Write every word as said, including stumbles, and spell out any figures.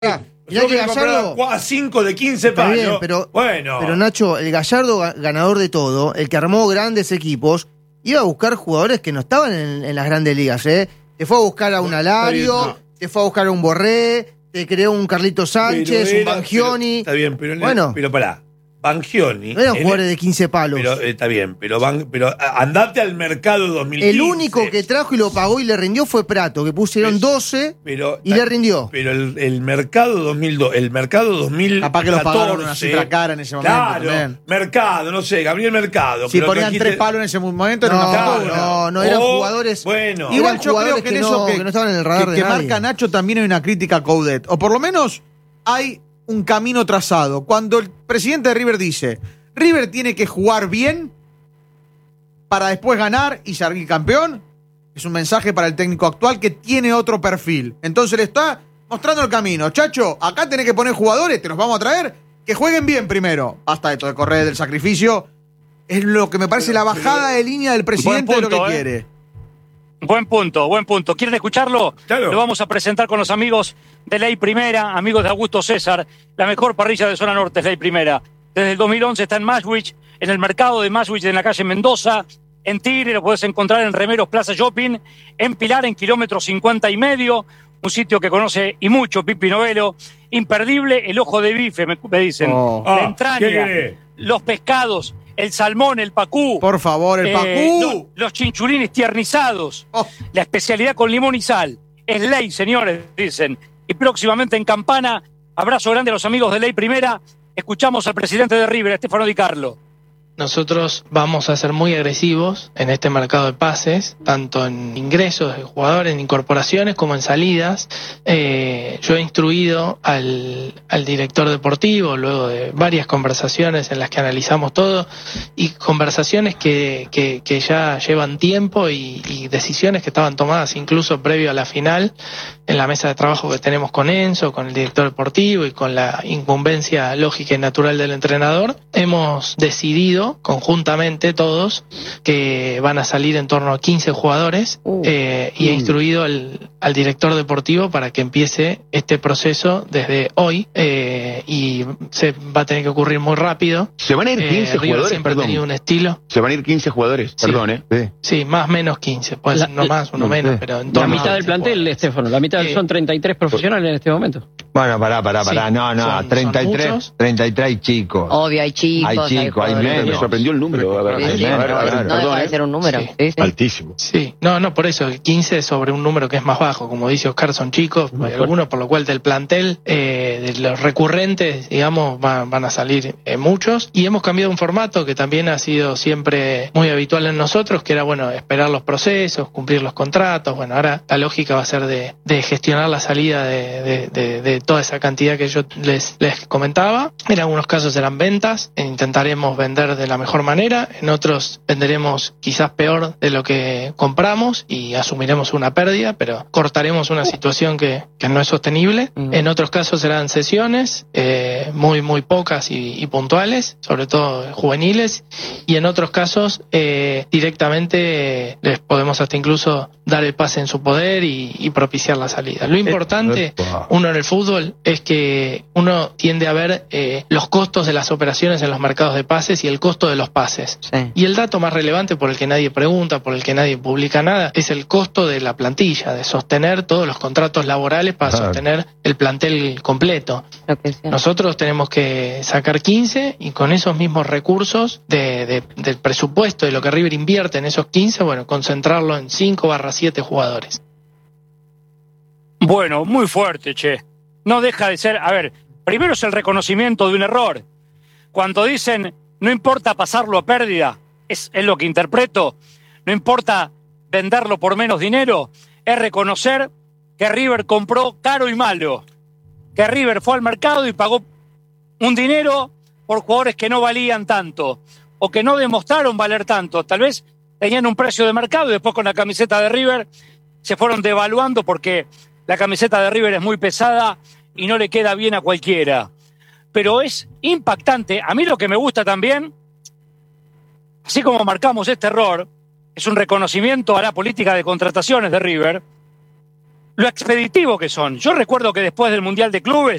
Ah, mirá que Gallardo a cinco de quince está palos. bien, pero, bueno. pero Nacho, el Gallardo ga- ganador de todo, el que armó grandes equipos, iba a buscar jugadores que no estaban en, en las grandes ligas, ¿eh? Te fue a buscar a un Alario, Está bien, no. te fue a buscar a un Borré, te creó un Carlito Sánchez, Pero un era- Bangioni. pero- está bien, pero, en el- Bueno. pero pará. Bangioni. No eran en jugadores el- de quince palos. Pero eh, está bien, pero, Ban- pero a- andate al mercado dos mil quince. El único que trajo y lo pagó y le rindió fue Prato, que pusieron Pero- doce pero, y le rindió. Pero el, el mercado dos mil dos, el mercado dos mil catorce. Capaz que lo pagaron una cifra cara en ese momento Claro, también. Mercado, no sé, Gabriel Mercado. Si pero ponían trajiste- tres palos en ese momento, era No, una Claro. fortuna. no, no, eran O, jugadores. Bueno. Igual Igual yo jugadores creo que en que eso no- que, que no estaban en el radar que, de que nadie. marca Nacho también hay una crítica a Coudet. O por lo menos hay un camino trazado. Cuando el presidente de River dice, River tiene que jugar bien para después ganar y salir campeón, es un mensaje para el técnico actual que tiene otro perfil. Entonces le está mostrando el camino. Chacho, acá tenés que poner jugadores, te los vamos a traer, que jueguen bien primero. Basta de todo de correr del sacrificio. Es lo que me parece Pero- la bajada pero- de línea del presidente Buen punto, de lo que ¿eh? quiere. Buen punto, buen punto. ¿Quieren escucharlo? Claro. Lo vamos a presentar con los amigos de Ley Primera, amigos de Augusto César. La mejor parrilla de zona norte es Ley Primera. Desde el dos mil once está en Mashwich, en el mercado de Mashwich en la calle Mendoza. En Tigre lo puedes encontrar en Remeros Plaza Shopping. En Pilar en kilómetro cincuenta y medio. Un sitio que conoce y mucho Pipi Novelo. Imperdible, el ojo de bife, me, me dicen. Oh. La Ah, entraña, ¿qué querés? los pescados, el salmón, el pacú. Por favor, el Eh, Pacú. lo- los chinchulines tiernizados. Oh. La especialidad con limón y sal. Es Ley, señores, dicen. Y próximamente en Campana, abrazo grande a los amigos de Ley Primera. Escuchamos al presidente de River, Estefano Di Carlo. Nosotros vamos a ser muy agresivos en este mercado de pases, tanto en ingresos de jugadores, en incorporaciones como en salidas. Eh, yo he instruido al, al director deportivo, luego de varias conversaciones en las que analizamos todo, y conversaciones que, que, que ya llevan tiempo y, y decisiones que estaban tomadas incluso previo a la final, en la mesa de trabajo que tenemos con Enzo, con el director deportivo y con la incumbencia lógica y natural del entrenador. Hemos decidido conjuntamente todos que van a salir en torno a quince jugadores eh, y he instruido al, al director deportivo para que empiece este proceso desde hoy eh, y se va a tener que ocurrir muy rápido. Se van a ir quince Eh, River jugadores, siempre ha perdón. tenido un estilo. Se van a ir quince jugadores, Sí. perdón, ¿eh? Sí. Sí, más o menos quince, puede ser no más, uno no menos, sé. pero en La torno a mitad del quince plantel, jugadores. Estefano, la mitad Eh, son treinta y tres profesionales en este momento. Bueno, pará, pará, pará. Sí, no, no, son- treinta y son tres, muchos. treinta y tres chicos. Obvio, hay chicos. hay chicos, hay jugadores. menos. Me sorprendió el número. A ver, Sí, hay sí, menos, no, claro, no perdón, deja de ¿eh? ser un número. Sí. Sí, sí. Altísimo. Sí, no, no, por eso, el quince sobre un número que es más bajo, como dice Oscar, son chicos, hay algunos, por lo cual del plantel, eh, de los recurrentes, digamos, van, van a salir eh, muchos, y hemos cambiado un formato que también ha sido siempre muy habitual en nosotros, que era, bueno, esperar los procesos, cumplir los contratos. Bueno, ahora la lógica va a ser de, de gestionar la salida de, de, de, de toda esa cantidad que yo les, les comentaba. En algunos casos serán ventas, e intentaremos vender de la mejor manera, en otros venderemos quizás peor de lo que compramos y asumiremos una pérdida, pero cortaremos una situación que, que no es sostenible. Mm. En otros casos serán sesiones, eh, muy, muy pocas y, y puntuales, sobre todo juveniles, y en otros casos eh, directamente eh, les podemos hasta incluso dar el pase en su poder y, y propiciar la salida. Lo importante, Epa. uno en el fútbol, es que uno tiende a ver eh, los costos de las operaciones en los mercados de pases y el costo de los pases. Sí. Y el dato más relevante por el que nadie pregunta, por el que nadie publica nada, es el costo de la plantilla, de sostener todos los contratos laborales para Claro. sostener el plantel completo. Lo que sea. Nosotros tenemos que sacar quince y con esos mismos recursos de, de- del presupuesto de lo que River invierte en esos quince, bueno, concentrarlo en cinco barra siete jugadores. Bueno, muy fuerte, che. No deja de ser. A ver, primero es el reconocimiento de un error. Cuando dicen, no importa pasarlo a pérdida, es, es lo que interpreto, no importa venderlo por menos dinero, es reconocer que River compró caro y malo. Que River fue al mercado y pagó un dinero por jugadores que no valían tanto o que no demostraron valer tanto. Tal vez tenían un precio de mercado y después con la camiseta de River se fueron devaluando porque la camiseta de River es muy pesada y no le queda bien a cualquiera. Pero es impactante. A mí lo que me gusta también, así como marcamos este error, es un reconocimiento a la política de contrataciones de River. lo expeditivo que son. Yo recuerdo que después del Mundial de Clubes